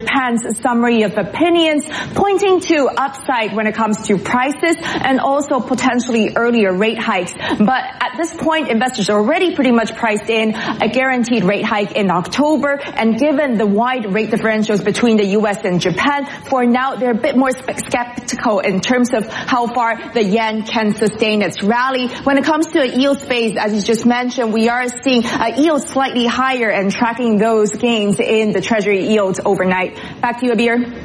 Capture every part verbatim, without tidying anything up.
Japan's summary of opinions, pointing to upside when it comes to prices and also potentially earlier rate hikes. But at this point, investors are already pretty much priced in a guaranteed rate hike in October. And given the wide rate differentials between the U S and Japan, for now, they're a bit more skeptical in terms of how far the yen can sustain its rally. When it comes to a yield space, as you just mentioned, we are seeing a yield slightly higher and tracking those gains in the Treasury yields overnight. Back to you, Abir.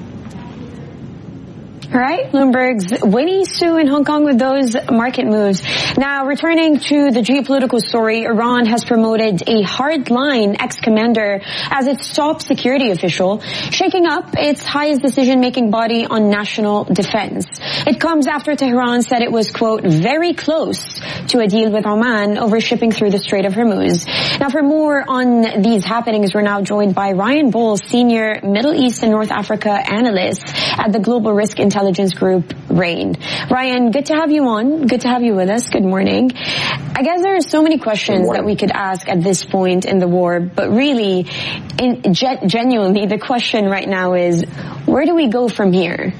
All right, Bloomberg's Winnie Su in Hong Kong with those market moves. Now, returning to the geopolitical story, Iran has promoted a hardline ex-commander as its top security official, shaking up its highest decision-making body on national defense. It comes after Tehran said it was, quote, very close to a deal with Oman over shipping through the Strait of Hormuz. Now, for more on these happenings, we're now joined by Ryan Bowles, Senior Middle East and North Africa Analyst at the Global Risk Intelligence Intelligence Group, RAIN. Ryan, good to have you on. Good to have you with us. Good morning. I guess there are so many questions that we could ask at this point in the war, but really, in, ge- genuinely, the question right now is, where do we go from here?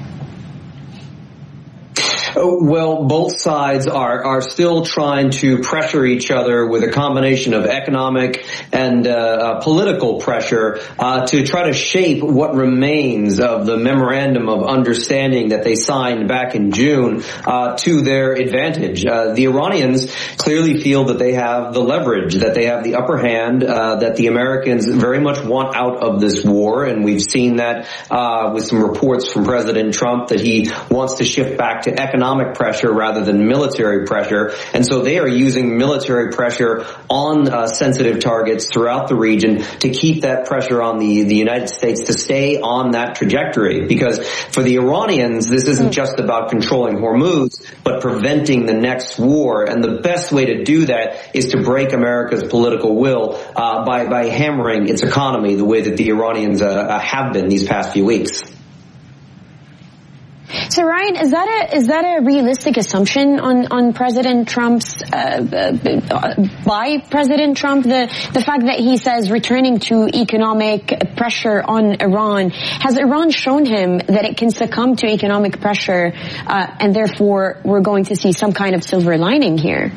Well, both sides are, are still trying to pressure each other with a combination of economic and uh, uh, political pressure uh, to try to shape what remains of the memorandum of understanding that they signed back in June uh, to their advantage. Uh, the Iranians clearly feel that they have the leverage, that they have the upper hand, uh, that the Americans very much want out of this war, and we've seen that uh, with some reports from President Trump that he wants to shift back to economic economic pressure rather than military pressure. And so they are using military pressure on uh, sensitive targets throughout the region to keep that pressure on the, the United States to stay on that trajectory. Because for the Iranians, this isn't just about controlling Hormuz, but preventing the next war. And the best way to do that is to break America's political will uh, by, by hammering its economy the way that the Iranians uh, have been these past few weeks. So, Ryan, is that a is that a realistic assumption on on President Trump's uh, uh, by President Trump? The the fact that he says returning to economic pressure on Iran, has Iran shown him that it can succumb to economic pressure, uh, and therefore we're going to see some kind of silver lining here?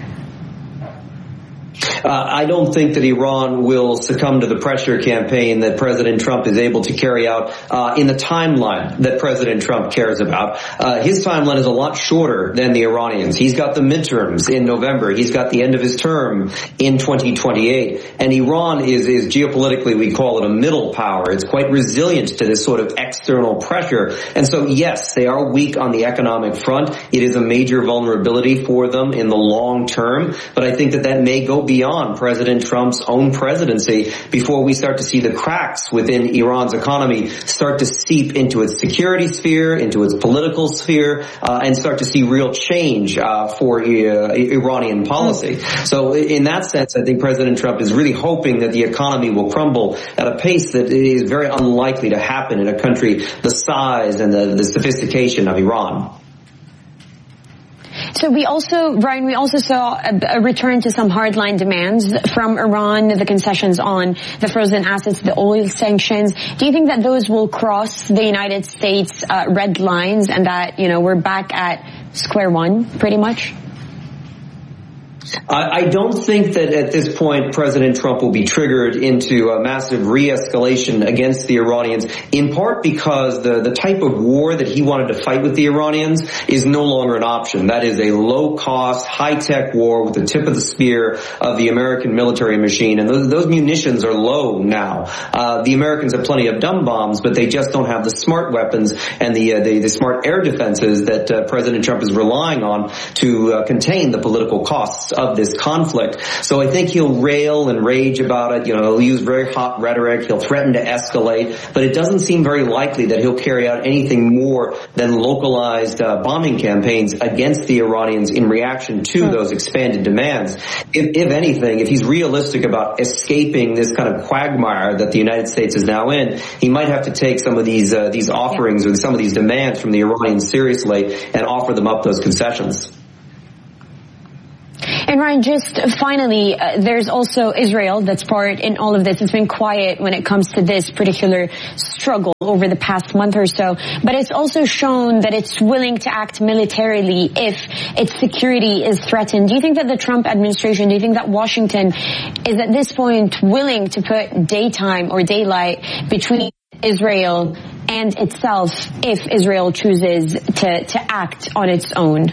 Uh, I don't think that Iran will succumb to the pressure campaign that President Trump is able to carry out uh, in the timeline that President Trump cares about. Uh, his timeline is a lot shorter than the Iranians. He's got the midterms in November. He's got the end of his term in twenty twenty-eight. And Iran is, is geopolitically, we call it a middle power. It's quite resilient to this sort of external pressure. And so, yes, they are weak on the economic front. It is a major vulnerability for them in the long term. But I think that that may go beyond President Trump's own presidency before we start to see the cracks within Iran's economy start to seep into its security sphere, into its political sphere, uh, and start to see real change uh, for uh, Iranian policy. So in that sense, I think President Trump is really hoping that the economy will crumble at a pace that is very unlikely to happen in a country the size and the, the sophistication of Iran. So we also, Brian, we also saw a, a return to some hardline demands from Iran, the concessions on the frozen assets, the oil sanctions. Do you think that those will cross the United States uh, red lines and that, you know, we're back at square one pretty much? I don't think that at this point President Trump will be triggered into a massive re-escalation against the Iranians, in part because the, the type of war that he wanted to fight with the Iranians is no longer an option. That is a low-cost, high-tech war with the tip of the spear of the American military machine, and those, those munitions are low now. Uh, the Americans have plenty of dumb bombs, but they just don't have the smart weapons and the, uh, the, the smart air defenses that uh, President Trump is relying on to uh, contain the political costs of this conflict. So I think he'll rail and rage about it. You know, he'll use very hot rhetoric. He'll threaten to escalate, but it doesn't seem very likely that he'll carry out anything more than localized uh, bombing campaigns against the Iranians in reaction to those expanded demands. If, if anything, if he's realistic about escaping this kind of quagmire that the United States is now in, he might have to take some of these uh, these offerings or some of these demands from the Iranians seriously and offer them up those concessions. And Ryan, just finally, uh, there's also Israel that's part in all of this. It's been quiet when it comes to this particular struggle over the past month or so, but it's also shown that it's willing to act militarily if its security is threatened. Do you think that the Trump administration, do you think that Washington is at this point willing to put daytime or daylight between Israel and itself if Israel chooses to, to act on its own?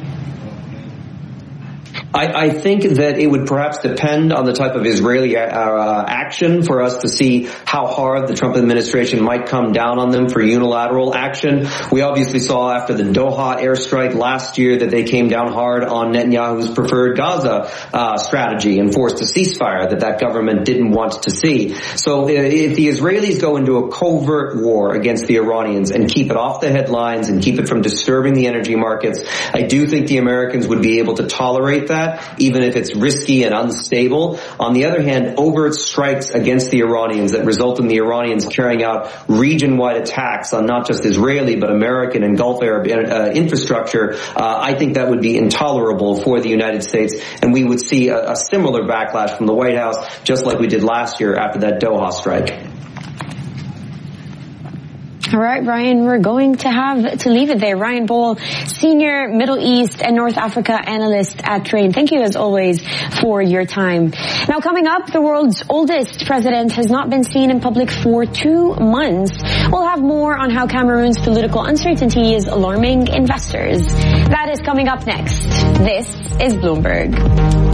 I, I think that it would perhaps depend on the type of Israeli uh, action for us to see how hard the Trump administration might come down on them for unilateral action. We obviously saw after the Doha airstrike last year that they came down hard on Netanyahu's preferred Gaza uh, strategy and forced a ceasefire that that government didn't want to see. So if the Israelis go into a covert war against the Iranians and keep it off the headlines and keep it from disturbing the energy markets, I do think the Americans would be able to tolerate that, even if it's risky and unstable. On the other hand, overt strikes against the Iranians that result in the Iranians carrying out region-wide attacks on not just Israeli but American and Gulf Arab uh, infrastructure, uh, I think that would be intolerable for the United States, and we would see a, a similar backlash from the White House, just like we did last year after that Doha strike. All right, Ryan, we're going to have to leave it there. Ryan Ball, Senior Middle East and North Africa Analyst at Trane. Thank you, as always, for your time. Now, coming up, the world's oldest president has not been seen in public for two months. We'll have more on how Cameroon's political uncertainty is alarming investors. That is coming up next. This is Bloomberg.